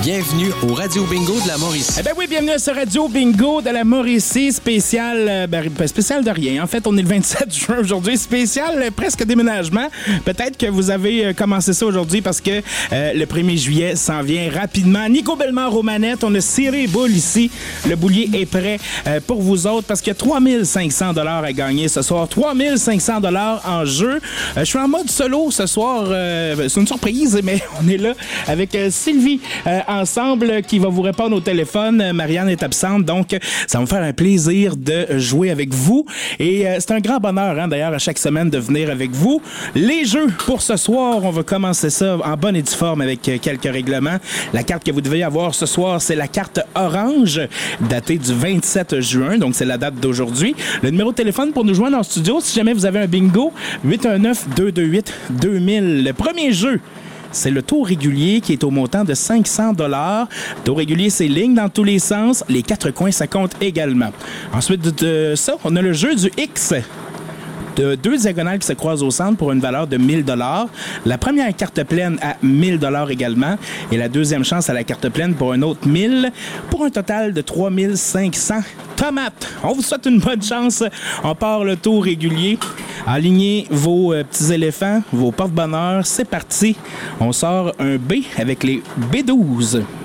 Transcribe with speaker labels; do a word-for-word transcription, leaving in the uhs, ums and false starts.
Speaker 1: Bienvenue au Radio Bingo de la Mauricie.
Speaker 2: Eh bien oui, bienvenue à ce Radio Bingo de la Mauricie, spécial, euh, ben, spécial de rien. En fait, on est le vingt-sept juin aujourd'hui, spécial euh, presque déménagement. Peut-être que vous avez euh, commencé ça aujourd'hui parce que euh, le premier juillet s'en vient rapidement. Nico Bellemare aux manettes, on a ciré les boules ici. Le boulier est prêt euh, pour vous autres parce qu'il y a trois mille cinq cents dollars à gagner ce soir. trois mille cinq cents dollars en jeu. Euh, je suis en mode solo ce soir. Euh, c'est une surprise, mais on est là avec euh, Sylvie euh, ensemble qui va vous répondre au téléphone. Marianne est absente, donc ça va me faire un plaisir de jouer avec vous. Et euh, c'est un grand bonheur, hein, d'ailleurs, à chaque semaine de venir avec vous. Les jeux pour ce soir, on va commencer ça en bonne et due forme avec euh, quelques règlements. La carte que vous devez avoir ce soir, c'est la carte orange, datée du vingt-sept juin, donc c'est la date d'aujourd'hui. Le numéro de téléphone pour nous joindre en studio, si jamais vous avez un bingo, huit un neuf, deux deux huit, deux mille. Le premier jeu, c'est le tour régulier qui est au montant de cinq cents dollars. Tour régulier, c'est ligne dans tous les sens. Les quatre coins, ça compte également. Ensuite de ça, on a le jeu du X. De deux diagonales qui se croisent au centre pour une valeur de mille dollars. La première carte pleine à mille dollars également. Et la deuxième chance à la carte pleine pour un autre mille, pour un total de trois mille cinq cents tomates. On vous souhaite une bonne chance. On part le tour régulier. Alignez vos euh, petits éléphants, vos porte-bonheur. C'est parti. On sort un B avec les B douze.